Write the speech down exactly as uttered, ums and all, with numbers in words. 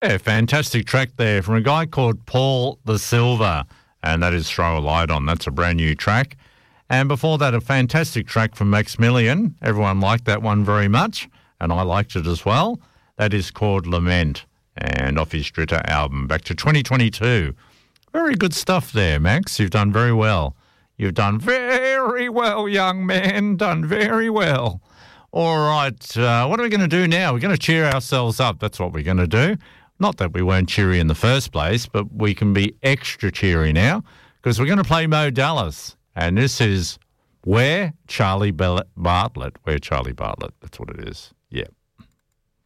Yeah, fantastic track there from a guy called Paul the Silver, and that is Throw a Light On. That's a brand new track. And before that, a fantastic track from Maximilian. Everyone liked that one very much, and I liked it as well. That is called Lament, and off his Dritter album, back to twenty twenty-two. Very good stuff there, Max. You've done very well. You've done very well, young man, done very well. All right, uh, what are we going to do now? We're going to cheer ourselves up. That's what we're going to do. Not that we weren't cheery in the first place, but we can be extra cheery now because we're going to play Mo Dallas. And this is Where Charlie Bartlett. Where Charlie Bartlett. That's what it is.